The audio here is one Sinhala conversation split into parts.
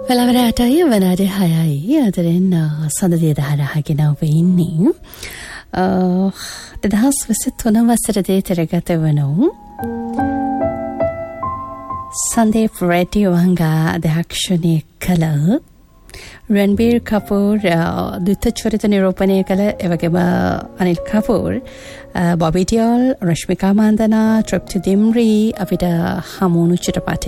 Velavaratai vanade hayai adren සඳදේ 10 ගෙන ඔබ ඉන්නේ. 2023 වසරේ තරගත වනු Sunday Radio වංගා අධ්‍යක්ෂණය කළ රන්බීර් කපූර් දුත චරිත නිරූපණය කළ එවැගේම අනිල් කපූර් බොබි ඩියෝල් රශ්මිකා මන්දනා ට්‍රිප්ටි දිම්රි අපිට හමුණු චිත්‍රපටය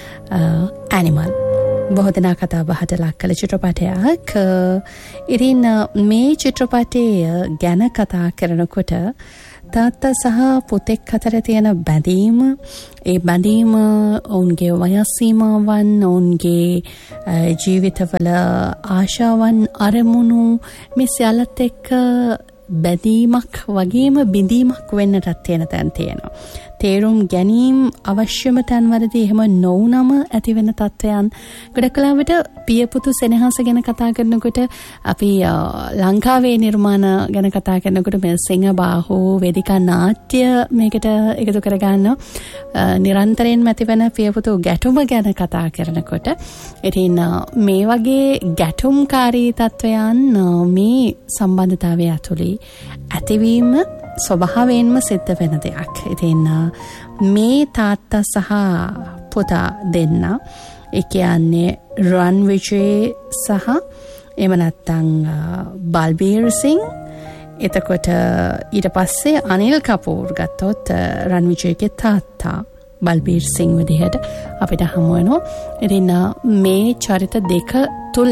ඇනිමල් බොහෝ දෙනා කතා බහට ලක් කළ චිත්‍රපටයක්. ඉතින් මේ චිත්‍රපටය ගැන කතා කරනකොට තාත්තා සහ පුතෙක් අතර තියෙන බැඳීම, ඒ බැඳීම ඔවුන්ගේ වයස් සීමාවන්, ඔවුන්ගේ ජීවිතවල ආශාවන්, අරමුණු මේ සියල්ලත් එක්ක බැඳීමක් වගේම බිඳීමක් වෙන්නටත් තියෙන තැන් තියෙනවා. තේරුම් ගැනීම අවශ්‍යම තැන්වලදී එහෙම නොවුනම ඇති වෙන තත්ත්වයන් ගොඩක් කලාවට පියපුතු සෙනෙහස ගැන කතා කරනකොට අපි ලංකාවේ නිර්මාණ ගැන කතා කරනකොට මේ සිංහබාහු වේදිකා නාට්‍ය මේකට එකතු කරගන්න නිරන්තරයෙන්ම ඇතිවෙන පියපුතු ගැටුම ගැන කතා කරනකොට ඉතින් මේ වගේ ගැටුම්කාරී තත්ත්වයන් මේ සම්බන්ධතාවය ඇතුළේ ඇතිවීම ස්වභාවයෙන්ම සිද්ධ වෙන දෙයක්. ඉතින් මේ තාත්තා සහ පුතා දෙන්න ඒ කියන්නේ රන්විජේ සහ එහෙම නැත්නම් බල්බීර් සිං, එතකොට ඊට පස්සේ අනිල් කපූර් ගත්තොත් රන්විජේගේ තාත්තා බල්බීර් සිං විදිහට අපිට හමු වෙනවා. ඉතින් මේ චරිත දෙක තුල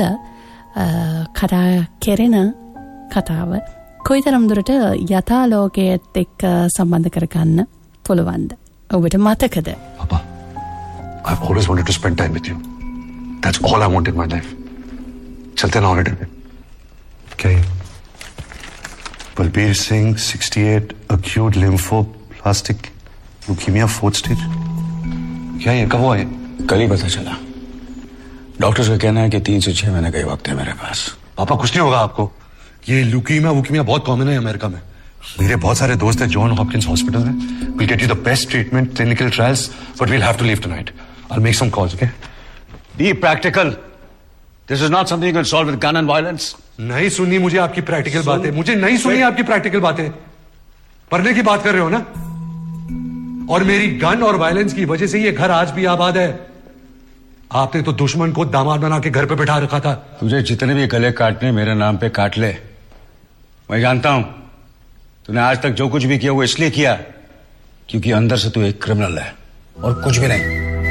කතා කෙරෙන කතාව කොයිතරම් දුරට යථා ලෝකයේත් එක්ක සම්බන්ධ කරගන්න පුළුවන්ද? ඔබට මතකද? Papa, I've always wanted to spend time with you. That's all I want in my life. चलते ना हॉलिडे पे. क्या ये? Balbir Singh 68 acute lymphoblastic leukemia 4th stage. क्या ये कब हुआ ये? कल ही पता चला. डॉक्टर्स का कहना है कि 3 से 6 महीने का ही वक्त है मेरे पास. पापा कुछ नहीं होगा आपको. ये ल्यूकीमिया बहुत कॉमन है अमेरिका में. मेरे बहुत सारे दोस्त हैं जॉन हॉपकिंस हॉस्पिटल में. We'll get you the best treatment, clinical trials, but we'll have to leave tonight. I'll make some calls, okay? Be practical. This is not something you can solve with gun and violence. नहीं सुननी मुझे आपकी प्रैक्टिकल बातें. मुझे नहीं सुननी आपकी प्रैक्टिकल बातें. पढ़ने की बात कर रहे हो ना? और मेरी गन और वायलेंस की वजह से ये घर आज भी आबाद है. आपने तो दुश्मन को दामाद बना के घर पे बिठा रखा था. तुझे जितने भी गले काटने मेरे नाम पे काट ले. मैं जानता हूं तूने आज तक जो कुछ भी किया वो इसलिए किया क्योंकि अंदर से तू एक क्रिमिनल है और कुछ भी नहीं.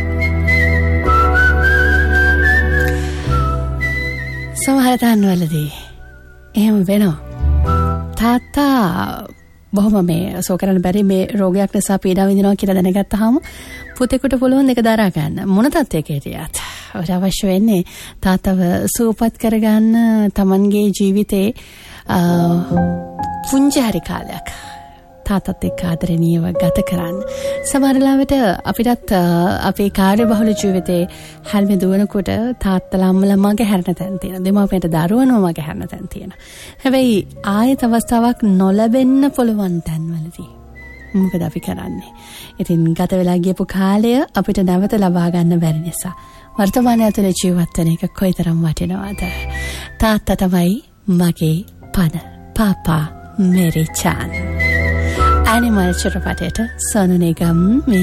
සමහරතන් වලදී එහෙම වෙනවා. තාත්තා බොහොම මේ සෝකරන්න බැරි මේ රෝගයක් නිසා පීඩා විඳිනවා කියලා දැනගත්තාම පුතෙකුට පුළුවන් ඒක දරා ගන්න. මොන තත්ත්වයක හිටියත් අවශ්‍ය වෙන්නේ තාත්තව සුවපත් කරගන්න, තමන්ගේ ජීවිතේ පුංචි හරි කාලයක් තාත්තත් එක්ක ආදරණීයව ගත කරන්න. සමහර ලාවට අපිටත් අපේ කාර්යබහුල ජීවිතේ හැල්මේ දුවනකොට තාත්තලා අම්මලා මගේ හැරෙන තැන් තියෙනවා. දෙමාපියන්ට දරුවනෝ මගේ හැරෙන තැන් තියෙනවා. හැබැයි ආයෙත් අවස්ථාවක් නොලැබෙන්න පුළුවන් තැන්වලදී මොකද අපි කරන්නේ? ඉතින් ගත වෙලා ගියපු කාලය අපිට නැවත ලබා ගන්න බැරි නිසා වර්තමානයේ ඇතුලේ ජීවත් වෙන එක කොයිතරම් වටිනවද? තාත්තා තමයි මගේ පණ. පාපා මේරි චාන්. Animal චිත්‍රපටයට සොනු නිගම්